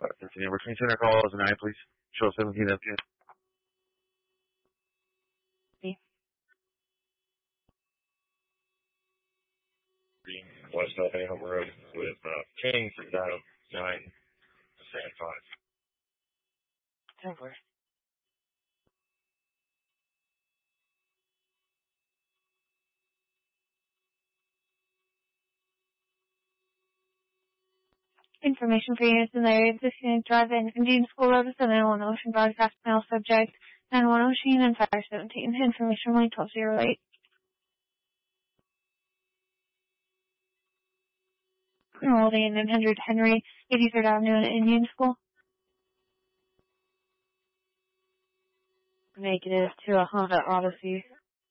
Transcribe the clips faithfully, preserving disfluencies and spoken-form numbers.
Continue between center calls and nine, please. Show seventeen F J. West Alabama Road with uh, King for dial nine San five. ten four. Information for units in the area of the scenic drive-in. Indian School Road is the nine one Ocean broadcast mail subject. nine one Ocean and Fire seventeen. Information line twelve oh eight. Enrolled in nine hundred Henry, eighty-third Avenue in Indian School. Negative to a Honda Odyssey.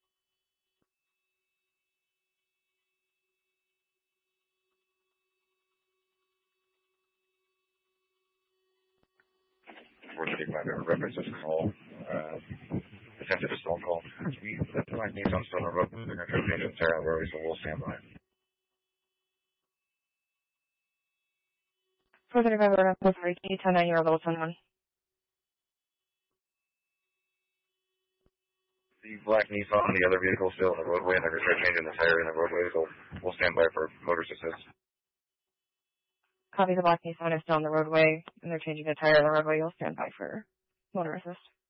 four thirty-five, references from all. Uh, attempted a phone call. We left the line names on still on the road. They're going to try to change the entire road, so we'll stand by. four thirty-five, reference for eighteen ten nine, you're level ten one. The black Nissan and the other vehicle still on the roadway, and they're going to try changing the tire in the roadway, so we'll stand by for motorist assist. Copy, the black Nissan is still on the roadway, and they're changing the tire on the roadway. You'll stand by for motor assist.